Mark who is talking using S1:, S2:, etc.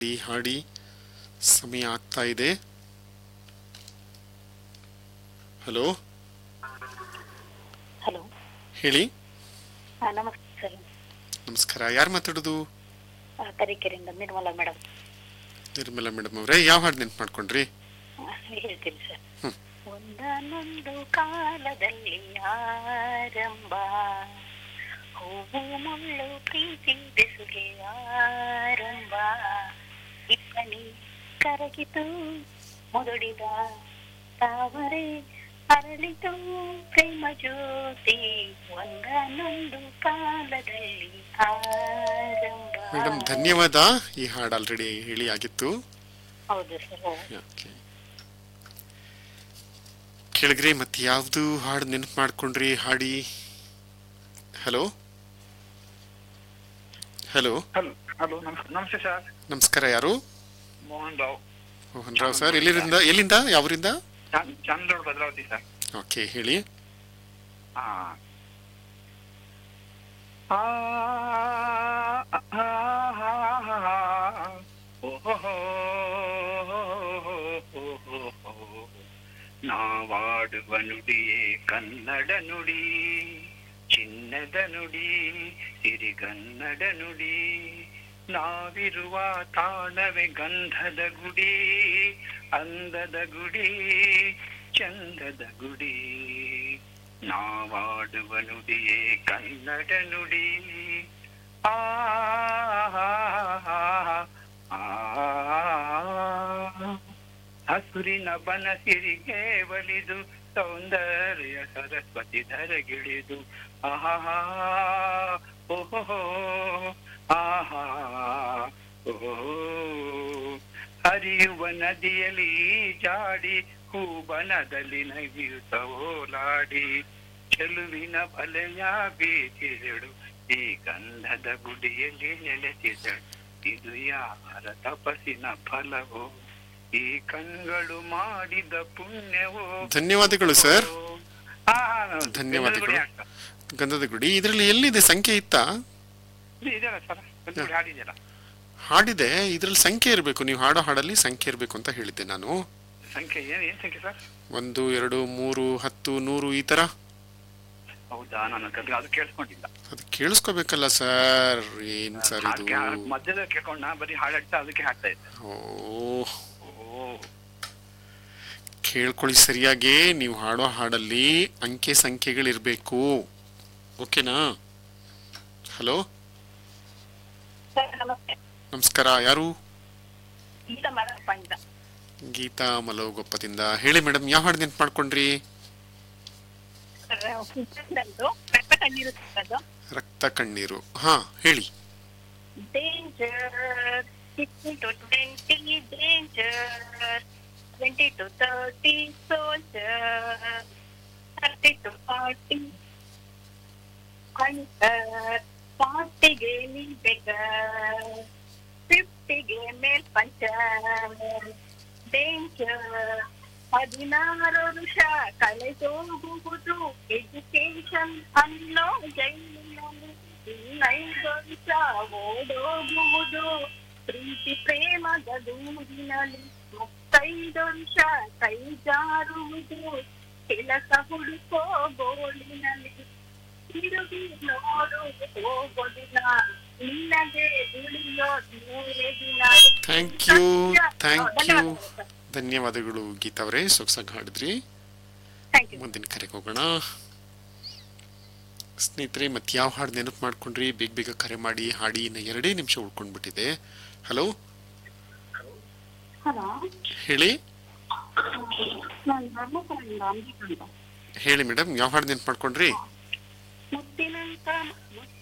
S1: ಹಾಡಿ ಸಮಯ ಆಗ್ತಾ ಇದೆ. ಹಲೋ,
S2: ಹಲೋ,
S1: ಹೇಳಿ.
S2: ನಮಸ್ತೆ ಸರ್.
S1: ನಮಸ್ಕಾರ. ಯಾರು ಮಾತಾಡೋದು?
S2: ತರೀಕೆರೆಯಿಂದ ನಿರ್ಮಲಾ ಮೇಡಮ್.
S1: ನಿರ್ಮಲಾ ಮೇಡಮ್ ಅವರೇ, ಯಾವ ಹಾಡು ನೆನ್ಪು ಮಾಡ್ಕೊಂಡ್ರಿ?
S2: ಹೇಳ್ತೀನಿ ಸರ್. ಒಂದಾನೊಂದು ಕಾಲದಲ್ಲಿ ಆರಂಭ, ಹೂವು ಮುಳ್ಳು ಪ್ರೀತಿ ಬೆಸುಗೆ ಆರಂಭ, ಇಬ್ಬನಿ ಕರಗಿತು ಮುದುಡಿದ ತಾವರೆ ಅರಳಿತು ಪ್ರೇಮ ಜ್ಯೋತಿ, ಒಂದಾನೊಂದು ಕಾಲದಲ್ಲಿ ಆರಂಭ.
S1: ಮೇಡಮ್ ಧನ್ಯವಾದ. ಈ ಹಾಡು ಆಲ್ರೆಡಿ ಹೇಳಿ ಆಗಿತ್ತು.
S2: ಹೌದು ಸರ್.
S1: ಓಕೆ. ಕೇಳಿದ್ರಿ, ಮತ್ತೆ ಯಾವ್ದು ಹಾಡು ನೆನಪು ಮಾಡ್ಕೊಂಡ್ರಿ? ಹಾಡಿ. ಹಲೋ ಹಲೋ
S3: ಹಲೋ ಹಲೋ ನಮಸ್ತೆ ಸರ್.
S1: ನಮಸ್ಕಾರ. ಯಾರು?
S3: ಮೋಹನ್ ರಾವ್.
S1: ಮೋಹನ್ ರಾವ್ ಸರ್, ಎಲ್ಲಿಂದ ಯಾವರಿಂದ?
S3: ಚಂದ್ರೋಡ್ ಭದ್ರಾವತಿ ಸರ್.
S1: ಓಕೆ, ಹೇಳಿ.
S3: ನಾವಾಡುವ ನುಡಿಯೇ ಕನ್ನಡ ನುಡಿ, ಚಿನ್ನದ ನುಡಿ, ಸಿರಿಗನ್ನಡ ನುಡಿ, ನಾವಿರುವ ತಾಣವೇ ಗಂಧದ ಗುಡಿ, ಅಂದದ ಗುಡಿ, ಚಂದದ ಗುಡಿ, ನಾವಾಡುವ ನುಡಿಯೇ ಕನ್ನಡ ನುಡಿ. ಆ ಹಸುರಿನ ಬನಸಿರಿಗೆ ಒಲಿದು ಸೌಂದರ್ಯ ಸರಸ್ವತಿ ಧರೆಗಿಳಿದು, ಆಹಾ ಓಹೋ ಆಹಾ ಓಹೋ, ಹರಿಯುವ ನದಿಯಲ್ಲಿ ಜಾಡಿ ಹೂಬನದಲ್ಲಿ ನಗಿಯುತ್ತ ಓಲಾಡಿ, ಚೆಲುವಿನ ಬಲೆಯ ಬೀಸಿದಳು ಈ ಗಂಧದ ಗುಡಿಯಲ್ಲಿ ನೆಲೆಸಿದಳು, ಇದು ಯಾರ ತಪಸ್ಸಿನ ಫಲವೋ, ಈ ಕಣ್ಗಳು ಮಾಡಿದ ಪುಣ್ಯವೋ.
S1: ಧನ್ಯವಾದಗಳು ಸರ್. ಧನ್ಯವಾದಗಳು. ಗಂಧದ ಗುಡಿ ಇದರಲ್ಲಿ ಎಲ್ಲಿದೆ? ಸಂಖ್ಯೆ ಇತ್ತಾ? ಹಾಡಿದೆ. ಇದ್ರಲ್ಲಿ ಸಂಖ್ಯೆ ಇರಬೇಕು. ನೀವು ಹಾಡೋ ಹಾಡಲ್ಲಿ ಸಂಖ್ಯೆ ಇರಬೇಕು ಅಂತ ಹೇಳಿದ್ದೆ ನಾನು.
S3: ಸಂಖ್ಯೆ ಏನ್ ಸಂಖ್ಯೆ ಸರ್?
S1: 1, 2, 3, 10, 100 ಈ ತರ.
S3: ಹೌದಾ? ನಾನು ಅದು ಕೇಳಿಸ್ಕೊಂಡಿಲ್ಲ.
S1: ಅದು ಕೇಳಿಸ್ಕೋಬೇಕಲ್ಲ ಸರ್. ಏನ್ ಸರ್ ಇದು?
S3: ಮಧ್ಯದಲ್ಲಿ ಕೇಳ್ಕೊಂಡ ಬರೀ ಹಾಡಾಡ್ತಾ ಅದಕ್ಕೆ ಹಾಡ್ತಾ ಇದ್ದೆ.
S1: ಓ, ಕೇಳ್ಕೊಳ್ಳಿ ಸರಿಯಾಗಿ. ನೀವು ಹಾಡೋ ಹಾಡಲ್ಲಿ ಅಂಕೆ ಸಂಖ್ಯೆಗಳಿರ್ಬೇಕು. ಓಕೆನಾ? ಹಲೋ,
S2: ನಮಸ್ತೆ.
S1: ನಮಸ್ಕಾರ. ಯಾರು?
S2: ಗೀತಾ ಮಲಗಪ್ಪ.
S1: ಗೀತಾ ಮಲೋಗೊಪ್ಪದಿಂದ. ಹೇಳಿ ಮೇಡಮ್, ಯಾವ ಹಾಡು ನೆನ್ಪು ಮಾಡ್ಕೊಂಡ್ರಿ?
S2: ರಕ್ತ ಕಣ್ಣೀರು.
S1: ರಕ್ತ ಕಣ್ಣೀರು. ಹಾ, ಹೇಳಿ.
S2: Danger 16 to 20, danger 20 to 30, soldier 30 to 40, hunter 40ಗೆ baker, 50ಗೆ ಮೇಲ್ಪಂಚರ್, danger 16 ವರ್ಷ ಕಳೆದೋಗುವುದು, ಎಜುಕೇಶನ್ ಅನ್ನೋ ಜೈಲಿನಲ್ಲಿ 15 ವರ್ಷ ಓಡೋಗುವುದು, ಪ್ರೀತಿ ಪ್ರೇಮದ ದೂರಿನಲ್ಲಿ 35 ವರ್ಷ ಕೈ ಜಾರುವುದು, ಕೆಲಸ ಹುಡುಕೋ ಗೋಳಿನಲ್ಲಿ ತಿರುಗಿ ನೋಡು ಹೋಗೋದಿಲ್ಲ, ನಿನ್ನಗೆ ದುಡಿಯೋದು 3 ದಿನ.
S1: Thank you. ಧನ್ಯವಾದಗಳು ಗೀತಾ ಅವರೇ, ಸೊಗಸಾಗಿ ಹಾಡಿದ್ರಿ. ಮುಂದಿನ ಕರೆಗೆ ಹೋಗೋಣ. ಸ್ನೇಹಿತರೆ, ಮತ್ತೆ ಯಾವ ಹಾಡು ನೆನಪು ಮಾಡ್ಕೊಂಡ್ರಿ? ಬೇಗ ಬೇಗ ಕರೆ ಮಾಡಿ ಹಾಡಿ. ಇನ್ನು 2 ನಿಮಿಷ ಉಳ್ಕೊಂಡ್ಬಿಟ್ಟಿದೆ. ಹಲೋ, ಹೇಳಿ. ಹೇಳಿ ಮೇಡಮ್, ಯಾವ ಹಾಡು ನೆನಪು ಮಾಡ್ಕೊಂಡ್ರಿ?